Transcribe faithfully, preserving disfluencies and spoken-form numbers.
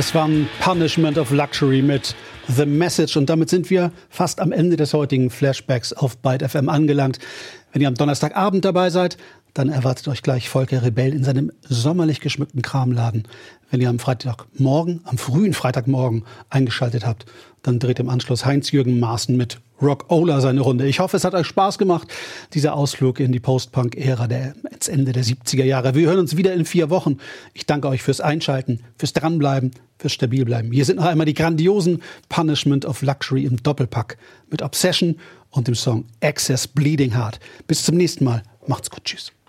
Das war ein Punishment of Luxury mit The Message. Und damit sind wir fast am Ende des heutigen Flashbacks auf Byte F M angelangt. Wenn ihr am Donnerstagabend dabei seid, dann erwartet euch gleich Volker Rebell in seinem sommerlich geschmückten Kramladen. Wenn ihr am Freitagmorgen, am frühen Freitagmorgen eingeschaltet habt, dann dreht im Anschluss Heinz-Jürgen Maaßen mit Rock-Ola seine Runde. Ich hoffe, es hat euch Spaß gemacht, dieser Ausflug in die Post-Punk-Ära der ins Ende der siebziger Jahre. Wir hören uns wieder in vier Wochen. Ich danke euch fürs Einschalten, fürs Dranbleiben, fürs Stabilbleiben. Hier sind noch einmal die grandiosen Punishment of Luxury im Doppelpack mit Obsession und dem Song Excess Bleeding Heart. Bis zum nächsten Mal. Macht's gut. Tschüss.